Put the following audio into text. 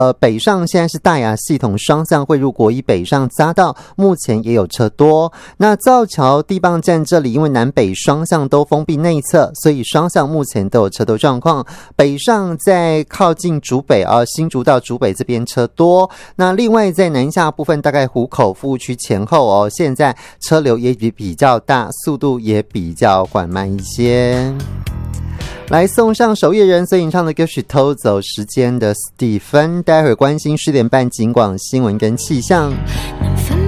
北上现在是大雅系统双向汇入国一北上匝道，目前也有车多。那造桥地磅站这里因为南北双向都封闭内侧，所以双向目前都有车多状况。北上在靠近竹北新竹到竹北这边车多。那另外在南下部分，大概湖口服务区前后现在车流也比较大，速度也比较缓慢一些。来送上守夜人所演唱的歌曲《偷走时间的史蒂芬》，待会儿关心10点半警广新闻跟气象。 能分